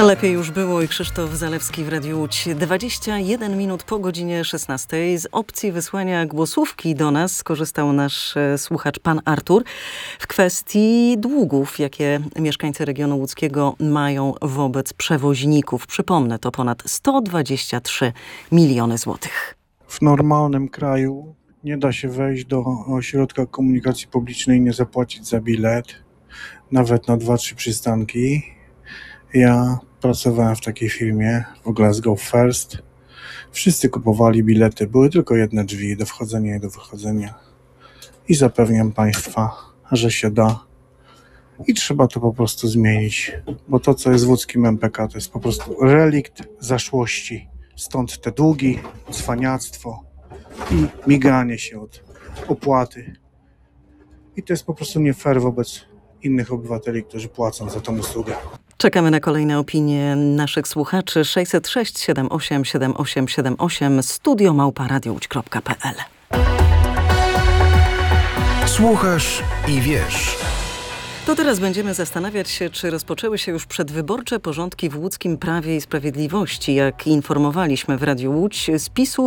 Lepiej już było i Krzysztof Zalewski w Radiu Łódź. 21 minut po godzinie 16. Z opcji wysłania głosówki do nas skorzystał nasz słuchacz pan Artur w kwestii długów, jakie mieszkańcy regionu łódzkiego mają wobec przewoźników. Przypomnę, to ponad 123 miliony złotych. W normalnym kraju nie da się wejść do ośrodka komunikacji publicznej i nie zapłacić za bilet, nawet na 2-3 przystanki. Ja pracowałem w takiej firmie, w Glasgow First. Wszyscy kupowali bilety, były tylko jedne drzwi do wchodzenia i do wychodzenia. I zapewniam Państwa, że się da. I trzeba to po prostu zmienić, bo to, co jest w łódzkim MPK, to jest po prostu relikt zaszłości. Stąd te długi, cwaniactwo i miganie się od opłaty. I to jest po prostu nie fair wobec innych obywateli, którzy płacą za tą usługę. Czekamy na kolejne opinie naszych słuchaczy. 606 78 7878 studio@radiołódź.pl. Słuchasz i wiesz. To teraz będziemy zastanawiać się, czy rozpoczęły się już przedwyborcze porządki w łódzkim Prawie i Sprawiedliwości. Jak informowaliśmy w Radiu Łódź, z PiS-u